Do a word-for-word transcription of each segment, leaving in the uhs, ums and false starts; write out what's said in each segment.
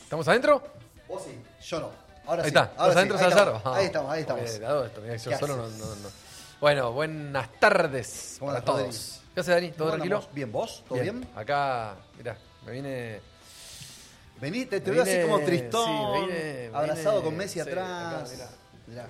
¿Estamos adentro? Vos sí, yo no. Ahora ahí sí. está. ¿Estás adentro, Salazar? Ahí estamos, ahí estamos. Porque, dado esto, mirá, yo solo no, no, no. Bueno, buenas tardes ¿Cómo para andás, todos. Rodri? ¿Qué haces, Dani? ¿Todo ¿Cómo tranquilo? andamos? Bien, ¿vos? ¿Todo bien? Acá, mirá, me vine... Vení, te, te me veo así vine- como tristón, sí, me vine- me abrazado vine- con Messi sí, atrás. acá, mirá. Mirá.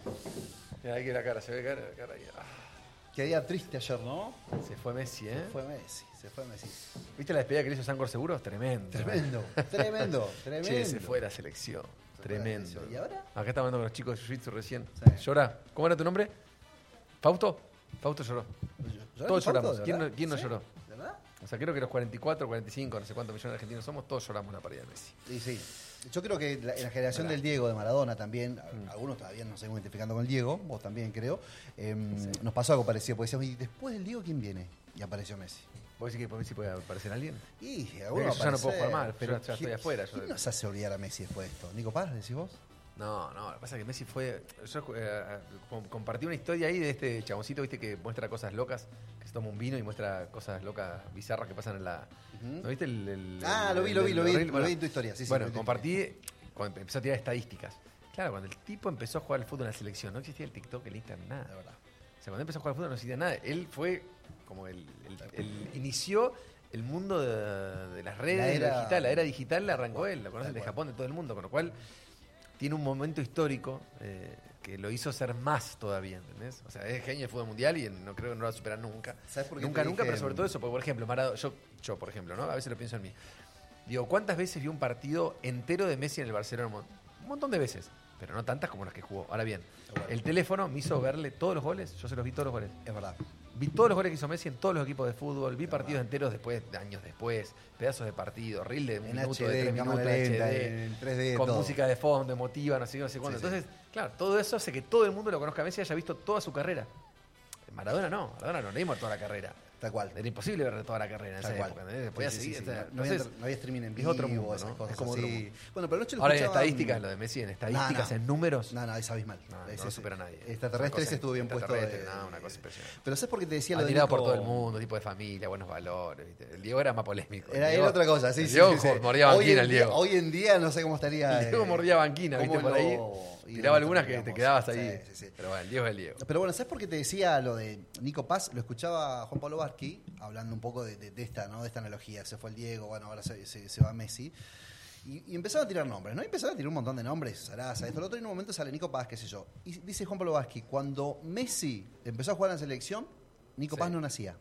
Mirá, ahí que la cara, se ve cara, la cara ahí. Ah, Qué día triste ayer, ¿no? se fue Messi, ¿eh? Se fue Messi, se fue Messi. ¿Viste la despedida que le hizo Sancor Seguros? Tremendo. Tremendo, tremendo, tremendo. Che, se fue la selección. Se fue la Tremendo. selección. ¿Y ahora? Acá estaba hablando con los chicos de Jiu-Jitsu recién. Sí. Llora. ¿Cómo era tu nombre? ¿Fausto? Fausto lloró. ¿Lloraste, Todos Fausto, lloramos. de ¿Quién no, verdad? quién no ¿Sí? lloró? ¿De verdad? O sea, creo que los cuarenta y cuatro, cuarenta y cinco, no sé cuántos millones de argentinos somos, todos lloramos la pérdida de Messi. Sí, sí. Yo creo que la, en la generación del Diego, de Maradona también, Mm. algunos todavía nos seguimos identificando con el Diego, vos también creo, eh, nos pasó algo parecido, porque decíamos, ¿y después del Diego quién viene? Y apareció Messi. ¿Vos decís que Messi puede aparecer alguien? Y Mirá algunos que yo ya no puedo jugar más, pero yo ya estoy ¿quién- afuera, yo- ¿Quién nos hace olvidar a Messi después de esto? ¿Nico Paz, decís vos? No, no, lo que pasa es que Messi fue... Yo eh, com- compartí una historia ahí de este chaboncito, viste, que muestra cosas locas, que se toma un vino y muestra cosas locas, bizarras que pasan en la... Ujú. ¿No viste el...? el- Ah, el- lo vi, el- lo vi, el lo vi, reel? lo Bueno, vi en tu historia, sí, sí. bueno, lo vi en tu compartí, cuando empezó a tirar estadísticas. Claro, cuando el tipo empezó a jugar al fútbol en la selección, no existía el TikTok, el Instagram, nada. historia, de verdad. O sea, cuando empezó a jugar al fútbol no existía nada. Él fue como el... el- el- inició el mundo de, de las redes, La era- lo digital, la era digital la arrancó él, la Tal conocen de cual. Japón, de todo el mundo, con lo cual tiene un momento histórico eh, que lo hizo ser más todavía, ¿entendés? O sea, es genio del fútbol mundial y no creo que no lo va a superar nunca. ¿Sabes por qué Nunca, te nunca, dije? pero sobre todo eso, porque por ejemplo, Maradona, yo, yo por ejemplo, ¿no? A veces lo pienso en mí. Digo, ¿cuántas veces vi un partido entero de Messi en el Barcelona? Un montón de veces, pero no tantas como las que jugó. Ahora bien, Bueno. el teléfono me hizo verle todos los goles, yo se los vi todos los goles. Es verdad. Vi todos los goles que hizo Messi en todos los equipos de fútbol, vi partidos enteros después, años después, pedazos de partido, reel de un En minuto, H D, de tres en minutos, cámara lenta, H D, en tres D, con todo. música de fondo, emotiva, no sé qué, no sé cuándo. Sí, sí. Entonces, claro, todo eso hace que todo el mundo lo conozca a Messi y haya visto toda su carrera. Maradona no, Maradona no leímos toda la carrera. Tal cual. Era imposible ver toda la carrera en Tal esa cual. época, ¿entendés? Podía Sí, sí, seguir, sí, o sea, sí. No, había, entonces, no había streaming en es vivo, otro mundo, esas ¿no? cosas Es como así. otro mundo. Bueno, pero anoche lo Ahora en escuchaba- estadísticas, lo de Messi, en estadísticas, No, no. en números. No, no, es abismal. No, no Es- lo es- supera nadie. Extraterrestre Una cosa- ese estuvo bien puesto. extraterrestre, de- no, una cosa impresionante. Pero ¿sabes por qué te decía lo de Admirado por Nico? todo el mundo, tipo de familia, buenos valores. ¿viste? El Diego era más polémico. El Era, Diego- era otra cosa, sí, el sí. Diego sí, sí. mordía Hoy banquina, en el día- Diego. Hoy en día no sé cómo estaría. El Diego eh, mordía banquina, ¿viste? cómo Por ahí. lo- Tiraba y lo algunas que te digamos. quedabas ahí. Sí, sí, sí. Pero bueno, el Diego es el Diego. Pero bueno, ¿sabes por qué te decía lo de Nico Paz? Lo escuchaba Juan Pablo Vázquez hablando un poco de, de- de esta, ¿no? De esta analogía. Se fue el Diego, bueno, ahora se, se- se va Messi. Y, y empezaron a tirar nombres, ¿no? Y empezaron a tirar un montón de nombres, Sarasa, esto, lo otro, y en un momento sale Nico Paz, qué sé yo. Y dice Juan Pablo Vázquez, cuando Messi empezó a jugar en la selección, Nico Sí. Paz no nacía.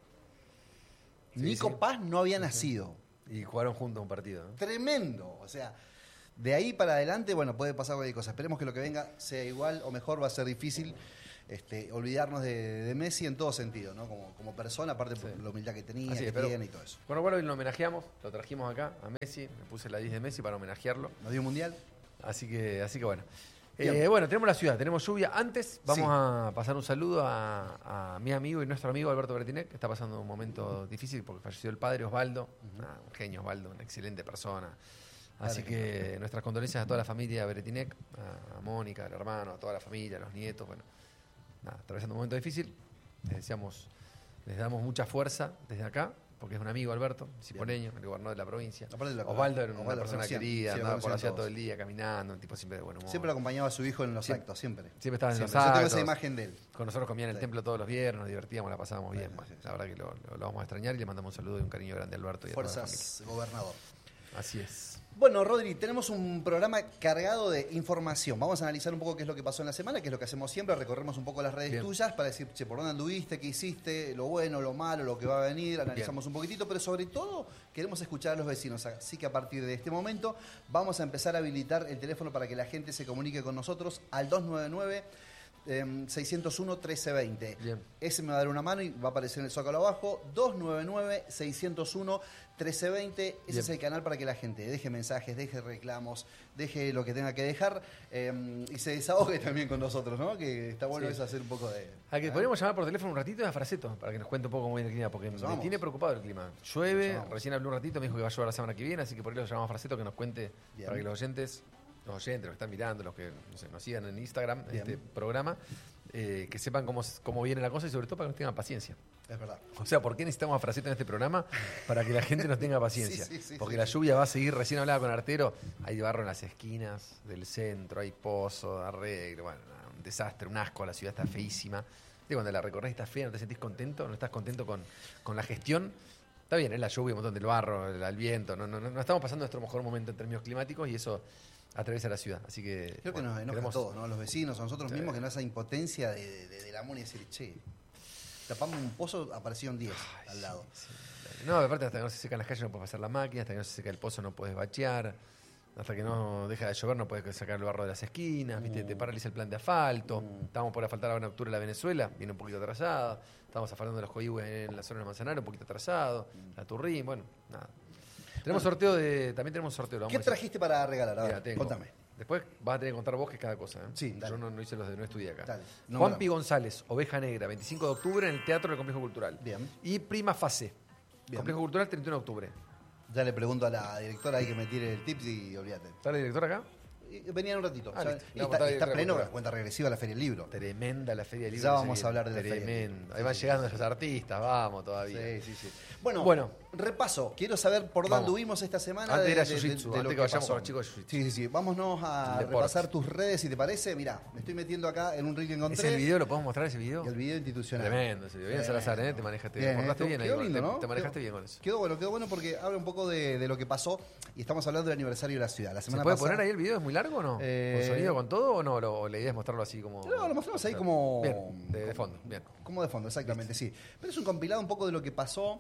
Sí, Nico sí. Paz no había nacido. Y jugaron juntos un partido, ¿no? Tremendo. O sea, de ahí para adelante, bueno, puede pasar cualquier cosa. Esperemos que lo que venga sea igual o mejor. Va a ser difícil este, olvidarnos de, de Messi en todo sentido, ¿no? Como, como persona, aparte por Sí. la humildad que tenía, Así que es, pero- tiene y todo eso. Con lo cual hoy lo homenajeamos, lo trajimos acá a Messi, me puse la diez de Messi para homenajearlo. ¿Nos dio un mundial? Así que, así que bueno. Bien. Eh, bueno, tenemos la ciudad, tenemos lluvia. Antes vamos Sí. a pasar un saludo a, a mi amigo y nuestro amigo Alberto Bretinec, que está pasando un momento difícil porque falleció el padre Osvaldo, ah, un genio Osvaldo, una excelente persona. Así Padre que nuestras condolencias a toda la familia Bretinec, a, a Mónica, al hermano, a toda la familia, a los nietos. Bueno, nada, atravesando un momento difícil. Les deseamos, les damos mucha fuerza desde acá, porque es un amigo Alberto, cipoleño, el gobernador de la provincia. Aparte lo- Osvaldo era una Osvaldo lo persona conocían, querida, sí, lo andaba por la conocían ciudad todos. todo el día caminando, un tipo siempre de buen humor. Siempre lo acompañaba a su hijo en los Siempre. actos, siempre. Siempre estaba en Siempre. los Yo tengo actos. esa imagen de él. Con nosotros comía en el Sí. templo todos los viernes, nos divertíamos, la pasábamos bien. Sí, Bueno, sí, sí. la verdad que lo, lo- lo vamos a extrañar y le mandamos un saludo y un cariño grande a Alberto y a toda la Fuerzas, gobernador. familia. Así es. Bueno, Rodri, tenemos un programa cargado de información. Vamos a analizar un poco qué es lo que pasó en la semana, que es lo que hacemos siempre, recorremos un poco las redes Bien. tuyas para decir, che, por dónde anduviste, qué hiciste, lo bueno, lo malo, lo que va a venir, analizamos un poquitito, pero sobre todo queremos escuchar a los vecinos. Así que a partir de este momento vamos a empezar a habilitar el teléfono para que la gente se comunique con nosotros al dos nueve nueve, seis cero uno, uno tres cero dos cero. Bien. Ese me va a dar una mano y va a aparecer en el zócalo abajo. dos nueve nueve, seis cero uno, uno tres cero dos cero. Ese Bien. es el canal para que la gente deje mensajes, deje reclamos, deje lo que tenga que dejar eh, y se desahogue también con nosotros, ¿no? Que está bueno Sí. eso, hacer un poco de... A que ¿eh? podríamos llamar por teléfono un ratito a Fraceto para que nos cuente un poco cómo viene el clima, porque me llamamos. tiene preocupado el clima. Llueve, Nos llamamos. recién habló un ratito, me dijo que va a llover la semana que viene, así que por ahí lo llamamos a Fraceto que nos cuente Bien. para que los oyentes, los oyentes, los que están mirando, los que no sé, nos sigan en Instagram, Bien. este programa, eh, que sepan cómo, cómo viene la cosa y sobre todo para que nos tengan paciencia. Es verdad. O sea, ¿por qué necesitamos a Fraceta en este programa? Para que la gente nos tenga paciencia. Sí, sí, sí, Porque sí, la sí. lluvia va a seguir, recién hablaba con Artero, hay barro en las esquinas del centro, hay pozo, arreglo, bueno, un desastre, un asco, la ciudad está feísima. ¿Viste? Cuando la recorres está fea, no te sentís contento, no estás contento con, con la gestión. Está bien, es la lluvia, un montón del barro, el, el viento, no, no, no estamos pasando nuestro mejor momento en términos climáticos y eso atraviesa la ciudad. Así que Creo bueno, que nos enoja queremos- a todos, ¿no? A los vecinos, a nosotros Sí. mismos, que nos esa impotencia de, de, del amor y decir, che, tapamos un pozo, aparecieron diez al lado. Sí, sí. No, aparte hasta que no se secan las calles no puedes pasar la máquina, hasta que no se seca el pozo no puedes bachear, hasta que no deja de llover no puedes sacar el barro de las esquinas, ¿viste? Mm. Te paraliza el plan de asfalto. Mm. Estábamos por asfaltar ahora en octubre la Venezuela, viene un poquito atrasada. Estábamos asfaltando los Coihue en la zona de Manzanares, un poquito atrasado. La Turrín, bueno, nada. Tenemos sorteo de. También tenemos sorteo. Lo vamos ¿Qué a decir. trajiste para regalar? A ver, Mira, tengo. contame. Después vas a tener que contar vos que es cada cosa. ¿eh? Sí, dale. Yo no, no hice los de no estudié acá. Dale. No, Juanpi no. González, Oveja Negra, veinticinco de octubre en el Teatro del Complejo Cultural. Bien. Y Prima Fase, Bien. Complejo Cultural, treinta y uno de octubre. Ya le pregunto a la directora ahí que me tire el tips y olvídate. ¿Está la directora acá? Y Venía en un ratito. Ah, ya- listo. y Le vamos a está, dar y está directora pleno, cultural. cuenta regresiva la Feria del Libro. Tremenda la Feria del Libro. Ya que vamos se a hablar de la viene. Feria del Tremendo. Libro. Ahí Sí, van sí, llegando sí. los artistas, vamos todavía. Sí, sí, sí. Bueno, Bueno. repaso. Quiero saber por dónde Vamos. anduvimos esta semana. Antes de, era de- de- Jiu-Jitsu, de lo antes que que vayamos pasó. con los chicos de Jiu-Jitsu. Sí, sí, sí. Vámonos a El deporte. repasar tus redes, si te parece. Mirá, me estoy metiendo acá en un reel que encontré. ¿Es el video? ¿Lo podemos mostrar ese video? Y el video institucional. Tremendo ese video. Bien, Tremendo. Salazar, ¿eh? Te manejaste Bien, bien. Te portaste ¿eh? bien ahí. Quedó igual. lindo, Te- ¿no? Te manejaste Quedó- bien con eso. Quedó bueno, quedó bueno porque habla un poco de, de lo que pasó y estamos hablando del aniversario de la ciudad. La ¿Se semana puede pasada, poner ahí el video? ¿Es muy largo o no? Eh, ¿Con sonido, con todo o no? Lo- ¿O la idea es mostrarlo así como...? No, lo mostramos ahí como... Bien, de, de fondo, bien. Como de fondo, exactamente, sí. Pero es un compilado un poco de lo que pasó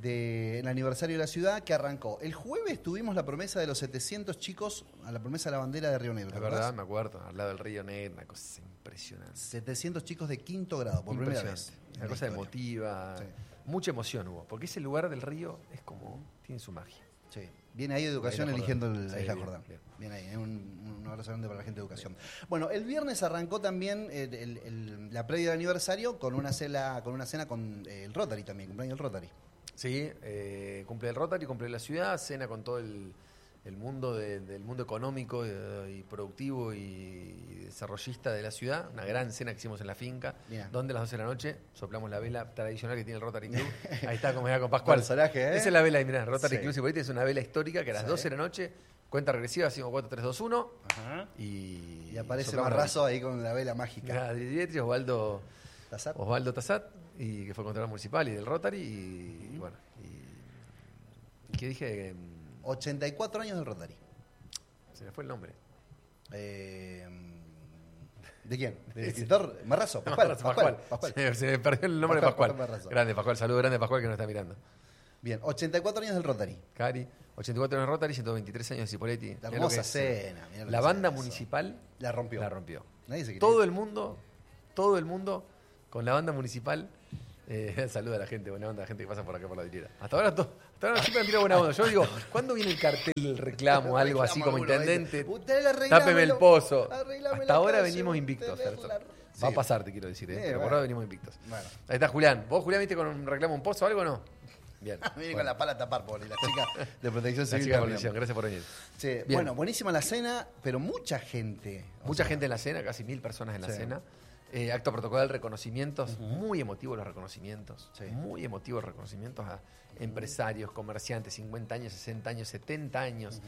del aniversario de la ciudad que arrancó. El jueves tuvimos la promesa de los setecientos chicos a la promesa de la bandera de Río Negro. Es ¿te verdad, acordás? me acuerdo. Al lado del río Negro, una cosa impresionante. setecientos chicos de quinto grado, por primera vez. Impresionante. en Una la cosa historia. emotiva. Sí. Mucha emoción hubo. Porque ese lugar del río es como... Tiene su magia. Sí. Viene ahí Educación La Isla eligiendo Jordán. el- la Sí, Isla bien, Jordán. bien. Viene ahí, ¿eh? un, un abrazo grande para la gente de Educación. Bueno, el viernes arrancó también el- el- el- la previa del aniversario con una cena con, una cena con eh, el Rotary también, cumpleaños del Rotary. Sí, eh, cumple el Rotary, cumple la ciudad, cena con todo el, el mundo de- del mundo económico eh, y productivo y desarrollista de la ciudad. Una gran cena que hicimos en la finca, Bien. donde a las doce de la noche soplamos la vela tradicional que tiene el Rotary Club. Ahí está, como era con Pascual. Personaje, ¿eh? Esa es la vela, mirá, Rotary Sí. Club Cipolite es una vela histórica que a las Sí. doce de la noche, cuenta regresiva, hacemos cuatro, tres, dos, uno y... Y aparece soplamos la Marrazo ahí con la vela mágica. vela. Mirá, Dietri, Osvaldo... ¿Tazat? Osvaldo Tassat, y que fue controlador municipal y del Rotary, y, y bueno, y, y que dije, mm, ochenta y cuatro años del Rotary. se me fue el nombre. Eh, ¿De quién? ¿Del escritor? Marrazo, Pascual. Pascual, Pascual. Se, se me perdió el nombre Pascual, de Pascual. Pascual Marrazo. Grande Pascual, saludo grande a Pascual que nos está mirando. Bien, ochenta y cuatro años del Rotary. Cari, ochenta y cuatro años de Rotary, ciento veintitrés años de Cipoletti. La Mirá lo hermosa que es. cena. mirá lo La que banda es eso. municipal La rompió. la rompió. Nadie se quiere Todo ir. el mundo, todo el mundo con la banda municipal. Eh, saluda a la gente, buena onda, la gente que pasa por acá por la vidriera. Hasta ahora, to- hasta ahora siempre han tirado buena onda. Yo digo, ¿cuándo viene el cartel del reclamo? Algo así como Reclamo alguno, intendente. ¿viste? Ustedes arreglámelo, Tápeme el pozo. arreglame Hasta la ahora calle, venimos invictos. ustedes Sergio. la- Va a Sí. pasar, te quiero decir, ¿eh? Sí, Pero por bueno. ahora venimos invictos. Bueno. Ahí está Julián. ¿Vos, Julián, viste con un reclamo un pozo o algo o no? Bien. Viene Bueno. con la pala a tapar, pobre, la chica de protección La civil. chica de también. protección, gracias por venir. Sí, Bien. bueno, buenísima la cena, pero mucha gente. o Mucha sea, gente en la cena, casi mil personas en la Sí. cena. Eh, acto protocolar, reconocimientos, muy emotivos los reconocimientos. Sí. Muy emotivos los reconocimientos a empresarios, comerciantes, cincuenta años, sesenta años, setenta años,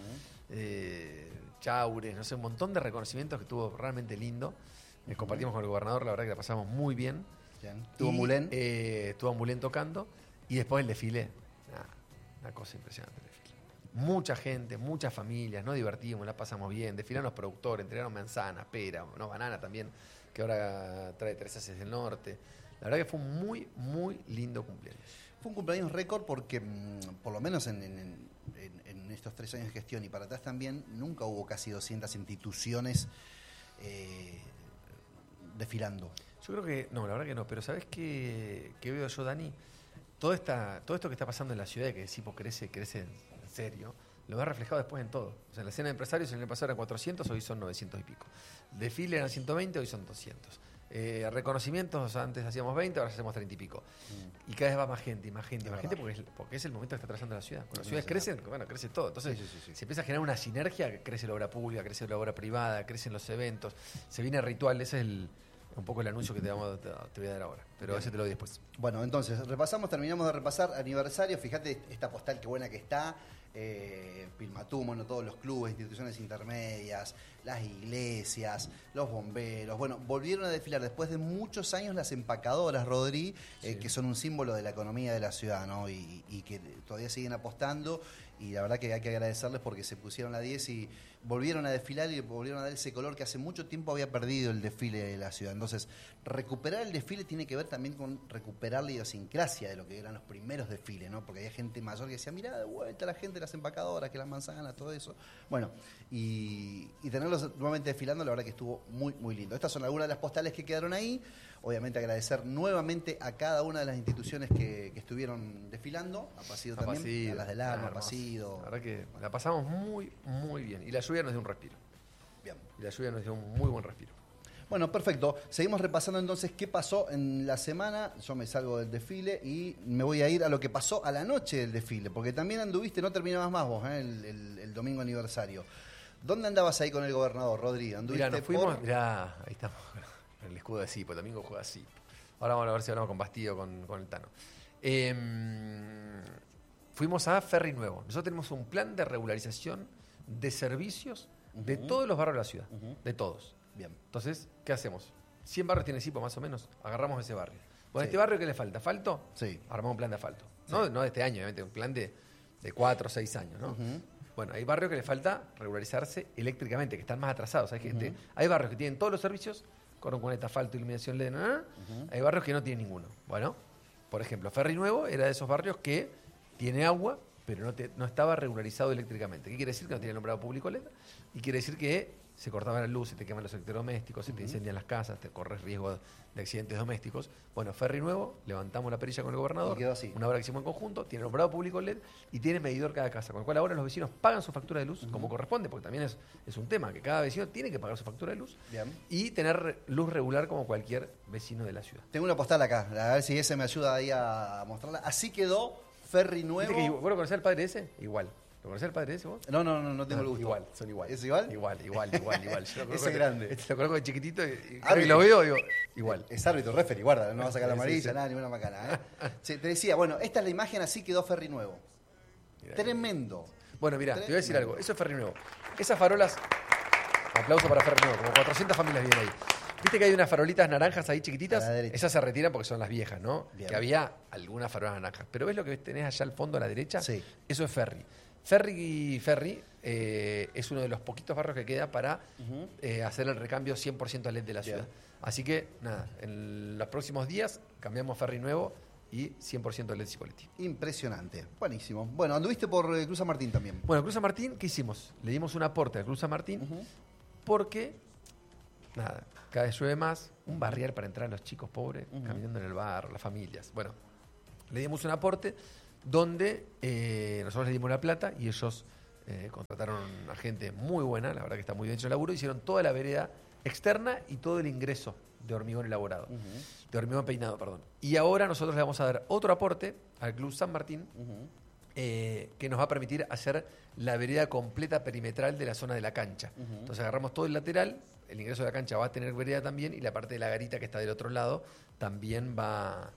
eh, chaures, no sé, un montón de reconocimientos que estuvo realmente lindo. Eh, compartimos con el gobernador, la verdad que la pasamos muy bien. Bien. Tuvo Y, Mulén. eh, estuvo Mulén tocando. Y después el desfile. Nah, una cosa impresionante el desfile. Mucha gente, muchas familias, nos divertimos, la pasamos bien. Desfilaron los productores, entregaron manzanas, pera, no, banana también, que ahora trae tres haces del norte. La verdad que fue un muy, muy lindo cumpleaños. Fue un cumpleaños récord porque, mm, por lo menos en, en- en- en estos tres años de gestión y para atrás también, nunca hubo casi doscientas instituciones eh, desfilando. Yo creo que, no, la verdad que no, pero ¿sabés qué, qué veo yo, Dani? Todo, esta, todo esto que está pasando en la ciudad, que el Cipo crece, crece en serio, lo va reflejado después en todo. O sea, en la escena de empresarios el año pasado eran cuatrocientos, hoy son novecientos y pico. Desfile eran ciento veinte, hoy son doscientos. Eh, reconocimientos, antes hacíamos veinte, ahora hacemos treinta y pico. Y cada vez va más gente, y más gente, y Es más verdad. gente, porque es, porque es el momento que está atravesando la ciudad. Cuando las Sí, ciudades sí, crecen, bueno, crece todo. Entonces, Sí, sí, sí, sí. se empieza a generar una sinergia, que crece la obra pública, crece la obra privada, crecen los eventos, se viene el ritual, ese es el, un poco el anuncio que te, vamos, te, te voy a dar ahora. Pero ese te lo doy después. Bueno, entonces, repasamos, terminamos de repasar aniversario. Fíjate esta postal, qué buena que está. Eh, Pilmatú, bueno, todos los clubes, instituciones intermedias, las iglesias, los bomberos. Bueno, volvieron a desfilar después de muchos años las empacadoras, Rodri, eh, sí. que son un símbolo de la economía de la ciudad, ¿no? Y, y que todavía siguen apostando. Y la verdad que hay que agradecerles porque se pusieron la diez y volvieron a desfilar y volvieron a dar ese color que hace mucho tiempo había perdido el desfile de la ciudad. Entonces, recuperar el desfile tiene que ver también con recuperar la idiosincrasia de lo que eran los primeros desfiles, ¿no? Porque había gente mayor que decía, mirá, de vuelta la gente, las empacadoras, que las manzanas, todo eso. Bueno, y, y tenerlos nuevamente desfilando, la verdad que estuvo muy, muy lindo. Estas son algunas de las postales que quedaron ahí. Obviamente agradecer nuevamente a cada una de las instituciones que, que estuvieron desfilando, a Pasido también, Pasido, a las del Alma, a Pasido. La verdad que la pasamos muy, muy bien. Y la lluvia nos dio un respiro. Bien. Y la lluvia nos dio un muy buen respiro. Bueno, perfecto. Seguimos repasando entonces qué pasó en la semana. Yo me salgo del desfile y me voy a ir a lo que pasó a la noche del desfile, porque también anduviste, no terminabas más vos, ¿eh? el, el, el domingo aniversario. ¿Dónde andabas ahí con el gobernador, Rodrigo? Mirá, nos fuimos, por... mirá, ahí estamos. El escudo de Sipo, el domingo juega Sipo. Ahora vamos a ver si hablamos con Bastido, con, con el Tano. Eh, fuimos a Ferry Nuevo. Nosotros tenemos un plan de regularización de servicios uh-huh. de todos los barrios de la ciudad. Uh-huh. De todos. Bien. Entonces, ¿qué hacemos? cien barrios tiene Sipo más o menos. Agarramos ese barrio. Bueno, sí. ¿este barrio qué le falta? ¿Asfalto? Sí. Armamos un plan de asfalto. Sí. No, no de este año, obviamente, un plan de, de cuatro o seis años, ¿no? Uh-huh. Bueno, hay barrios que le falta regularizarse eléctricamente, que están más atrasados. Hay, gente, uh-huh. hay barrios que tienen todos los servicios, con cuneta, asfalto, iluminación L E D, ¿no? Uh-huh. Hay barrios que no tienen ninguno. Bueno, por ejemplo, Ferry Nuevo era de esos barrios que tiene agua, pero no, te, no estaba regularizado eléctricamente. ¿Qué quiere decir? Que no tiene nombrado público L E D. Y quiere decir que se cortaba la luz, se te queman los electrodomésticos, uh-huh. se te incendian las casas, te corres riesgo de accidentes domésticos. Bueno, Ferry Nuevo, levantamos la perilla con el gobernador, quedó así. Una obra que hicimos en conjunto, tiene nombrado público L E D y tiene medidor cada casa, con lo cual ahora los vecinos pagan su factura de luz uh-huh. como corresponde, porque también es, es un tema, que cada vecino tiene que pagar su factura de luz. Bien. Y tener luz regular como cualquier vecino de la ciudad. Tengo una postal acá, a ver si ese me ayuda ahí a mostrarla. Así quedó Ferry Nuevo. Que, ¿vos lo conocés al padre ese? Igual. ¿Lo conocés al padre ese vos? No, no, no, no tengo no, el gusto. Igual, son iguales. ¿Es igual? Igual, igual, igual, igual. Yo lo ese es grande. Este lo conozco de chiquitito y, y ah, lo veo digo, igual. Es árbitro, referee, guarda, no va a sacar la amarilla, sí, sí. nada, ni una macana. ¿eh? sí, te decía, bueno, esta es la imagen, así quedó Ferry Nuevo. Mirá, Tremendo. Bueno, mirá, Tremendo. Te voy a decir algo. Eso es Ferry Nuevo. Esas farolas, aplauso para Ferry Nuevo, como cuatrocientas familias vienen ahí. Viste que hay unas farolitas naranjas ahí chiquititas, esas se retiran porque son las viejas, ¿no? Bien. Que había algunas farolas naranjas. Pero ¿ves lo que tenés allá al fondo a la derecha? Sí. Eso es Ferry. Ferry Ferry eh, es uno de los poquitos barrios que queda para uh-huh. eh, hacer el recambio cien por ciento a L E D de la ciudad. Bien. Así que, nada, en los próximos días cambiamos Ferry Nuevo y cien por ciento L E D Cipoletti. Impresionante, buenísimo. Bueno, anduviste por eh, Cruz San Martín también. Bueno, Cruz San Martín, ¿qué hicimos? Le dimos un aporte a Cruz San Martín uh-huh. porque, nada, cada vez llueve más, un barrial para entrar a los chicos pobres uh-huh. caminando en el barrio, las familias. Bueno, le dimos un aporte donde eh, nosotros le dimos la plata y ellos eh, contrataron a gente muy buena, la verdad que está muy bien hecho el laburo, hicieron toda la vereda externa y todo el ingreso de hormigón elaborado, uh-huh. de hormigón peinado, perdón. Y ahora nosotros le vamos a dar otro aporte al Club San Martín uh-huh. eh, que nos va a permitir hacer la vereda completa perimetral de la zona de la cancha. Uh-huh. Entonces agarramos todo el lateral, el ingreso de la cancha va a tener vereda también y la parte de la garita que está del otro lado también va,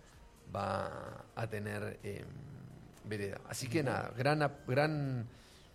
va a tener... Eh, vereda. Así que nada, gran gran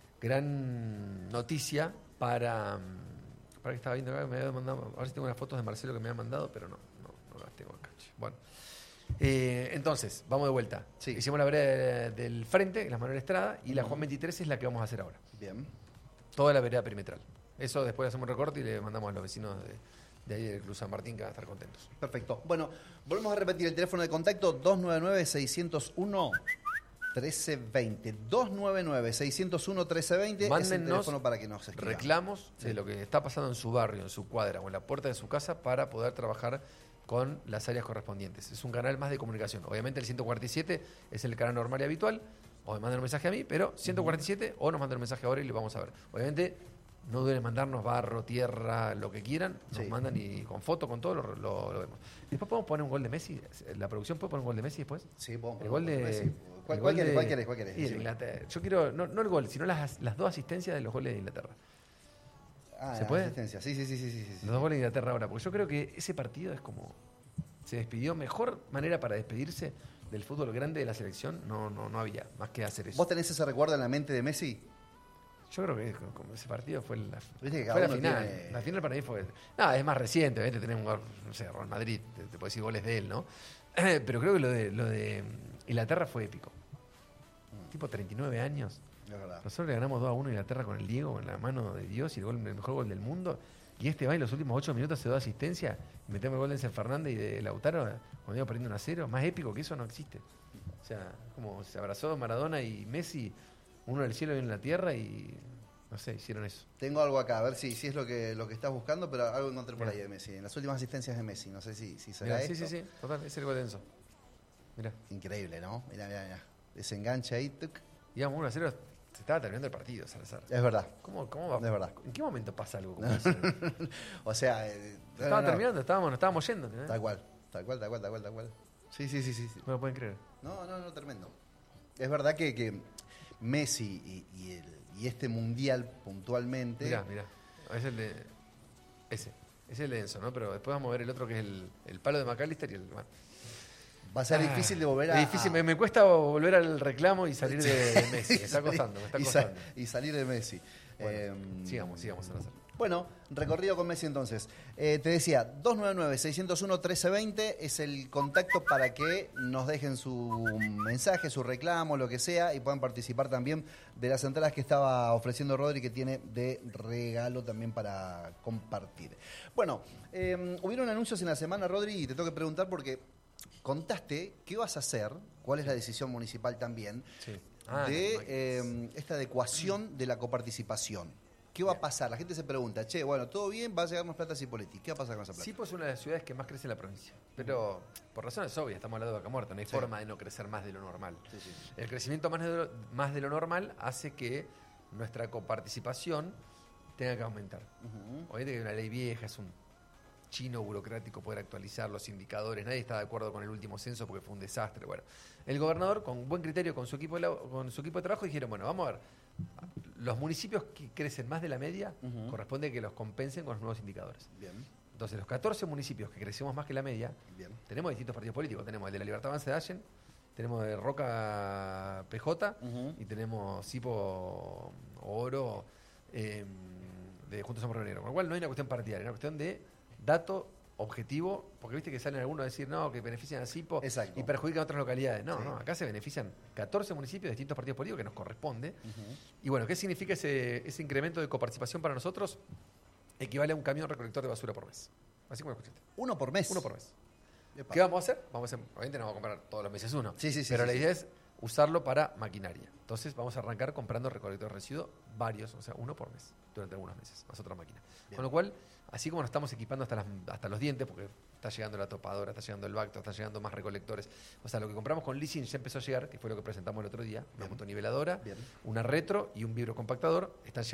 gran noticia para para que estaba viendo acá, me había mandado, a ver si tengo unas fotos de Marcelo que me había mandado, pero no, no, no las tengo acá. Bueno, eh, entonces, vamos de vuelta. Sí. Hicimos la vereda del frente, la Manuel Estrada, y la Juan veintitrés es la que vamos a hacer ahora. Bien. Toda la vereda perimetral. Eso después hacemos un recorte y le mandamos a los vecinos de, de ahí del Club San Martín que van a estar contentos. Perfecto. Bueno, volvemos a repetir el teléfono de contacto dos nueve nueve, seis cero uno, uno tres dos cero. dos nueve nueve, seis cero uno, uno tres dos cero. Mándennos es el teléfono para que nos escriban. Reclamos sí. de lo que está pasando en su barrio, en su cuadra o en la puerta de su casa para poder trabajar con las áreas correspondientes. Es un canal más de comunicación. Obviamente el ciento cuarenta y siete es el canal normal y habitual, o me mandan un mensaje a mí, pero ciento cuarenta y siete uh-huh. o nos mandan un mensaje ahora y lo vamos a ver. Obviamente no deben mandarnos barro, tierra, lo que quieran, nos sí. mandan y con foto, con todo, lo, lo, lo vemos. Después podemos poner un gol de Messi. ¿La producción puede poner un gol de Messi después? Sí, podemos el gol de Messi. ¿Cuál, cuál, querés, ¿Cuál querés? ¿Cuál querés? Sí, Inglaterra. Yo quiero, no, no el gol, sino las, las dos asistencias de los goles de Inglaterra. Ah, ¿Se la puede? asistencia. Sí, sí, sí, sí, sí, sí. Los dos goles de Inglaterra ahora, porque yo creo que ese partido es como... Se despidió, mejor manera para despedirse del fútbol grande de la selección, no, no, no había más que hacer eso. ¿Vos tenés ese recuerdo en la mente de Messi? Yo creo que como- como ese partido fue la, Viste que cada fue la uno final. tiene- La final para mí fue... No, es más reciente, obviamente tenés un gol, no sé, Real Madrid, te, te puedo decir goles de él, ¿no? Pero creo que lo de, lo de Inglaterra fue épico. Tipo treinta y nueve años. Es verdad. Nosotros le ganamos dos a uno a Inglaterra con el Diego, con la mano de Dios y el, gol, el mejor gol del mundo. Y este va y los últimos ocho minutos se da asistencia y metemos el gol de Enzo Fernández y de Lautaro cuando iba perdiendo uno a cero. Más épico que eso no existe. O sea, como se abrazó Maradona y Messi, uno en el cielo y uno en la tierra y no sé, hicieron eso. Tengo algo acá, a ver si, si es lo que, lo que estás buscando, pero algo encontré por Mirá. ahí de Messi. En las últimas asistencias de Messi, no sé si, si será Mirá, sí, esto. sí, sí, total, es el gol de Enzo. Mirá, Increíble, ¿no? Mirá, mirá, mirá. Ese enganche ahí. Tuc. íbamos uno a cero, se estaba terminando el partido, Salazar. Es verdad. ¿Cómo, cómo va? Es verdad. ¿En qué momento pasa algo como eso? O sea, eh, no, Estaba no, no. terminando, estábamos, nos estábamos yendo. ¿eh? Tal cual, tal cual, tal cual, tal cual, tal cual. Sí, sí, sí, sí. sí. No lo pueden creer. No, no, no, tremendo. Es verdad que, que Messi y, y, el- y este mundial puntualmente. Mirá, mirá. Es el de. Ese. Es el de Enzo, ¿no? Pero después vamos a ver el otro que es el, el palo de McAllister y el. Bueno. Va a ser Ah, difícil de volver a. Es difícil, a- me, me cuesta volver al reclamo y salir de, de Messi. Me está salir- costando, me está y, sa- costando. y salir de Messi. Bueno, Eh, sigamos, sigamos, Salazar. Bueno, recorrido con Messi entonces. Eh, te decía, dos nueve nueve, seis cero uno, uno tres dos cero es el contacto para que nos dejen su mensaje, su reclamo, lo que sea, y puedan participar también de las entradas que estaba ofreciendo Rodri, que tiene de regalo también para compartir. Bueno, eh, hubieron anuncios en la semana, Rodri, y te tengo que preguntar porque contaste qué vas a hacer, cuál es la decisión municipal también, Sí. Ah, de no, eh, esta adecuación de la coparticipación. ¿Qué va a pasar? La gente se pregunta, che, bueno, todo bien, va a llegarnos plata a Cipolletti. ¿Qué va a pasar con esa plata? Sipo es una de las ciudades que más crece en la provincia. Pero por razones obvias, estamos hablando de Vaca Muerta, no hay Sí. forma de no crecer más de lo normal. Sí, sí. El crecimiento más de, lo, más de lo normal hace que nuestra coparticipación tenga que aumentar. Ujú. Obviamente que hay una ley vieja, es un chino burocrático poder actualizar los indicadores, nadie está de acuerdo con el último censo porque fue un desastre. Bueno, el gobernador, con buen criterio, con su equipo de, la- con su equipo de trabajo, dijeron, bueno, vamos a ver, los municipios que crecen más de la media, Ujú. corresponde que los compensen con los nuevos indicadores. Bien, Entonces, los catorce municipios que crecemos más que la media, bien. tenemos distintos partidos políticos. Tenemos el de la Libertad Avanza de Allen, tenemos de Roca P J Ujú. y tenemos Cipo Oro eh, de Juntos Somos Río Negro. Con lo cual no hay una cuestión partidaria, hay una cuestión de dato objetivo, porque viste que salen algunos a decir no, que benefician a Cipo Exacto. y perjudican a otras localidades. No, Sí. no, acá se benefician catorce municipios de distintos partidos políticos que nos corresponde. Ujú. Y bueno, ¿qué significa ese, ese incremento de coparticipación para nosotros? Equivale a un camión recolector de basura por mes. Así como lo escuchaste. Uno por mes. Uno por mes. Epa. ¿Qué vamos a hacer? Vamos a hacer, obviamente no vamos a comprar todos los meses uno. Sí, sí, sí, Pero sí, la sí. idea es usarlo para maquinaria. Entonces vamos a arrancar comprando recolectores de residuos varios, o sea, uno por mes, durante algunos meses, más otra máquina. Bien. Con lo cual, así como nos estamos equipando hasta, las- hasta los dientes, porque está llegando la topadora, está llegando el Bacto, está llegando más recolectores. O sea, lo que compramos con leasing ya empezó a llegar, que fue lo que presentamos el otro día, una Bien. motoniveladora, Bien. una retro y un vibrocompactador. Están